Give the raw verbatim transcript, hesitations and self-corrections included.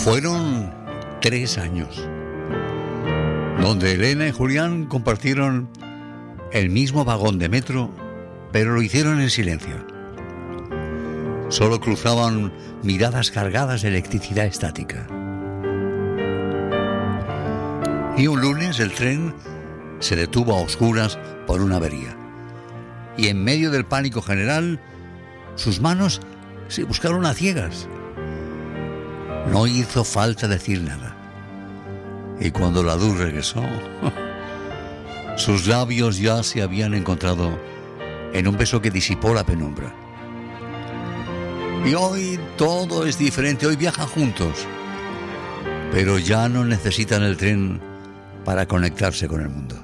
Fueron tres años, donde Elena y Julián compartieron el mismo vagón de metro, pero lo hicieron en silencio. Solo cruzaban miradas cargadas de electricidad estática. Y un lunes el tren se detuvo a oscuras por una avería. Y en medio del pánico general, sus manos se buscaron a ciegas. No hizo falta decir nada. Y cuando la luz regresó, sus labios ya se habían encontrado en un beso que disipó la penumbra. Y hoy todo es diferente, hoy viajan juntos, pero ya no necesitan el tren para conectarse con el mundo.